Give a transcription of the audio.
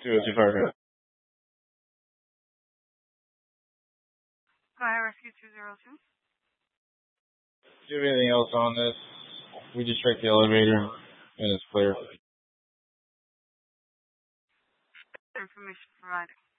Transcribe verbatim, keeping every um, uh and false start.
two oh two fire. Fire Rescue two zero two. Do you have anything else on this? We just checked the elevator, and it's clear. Information provided.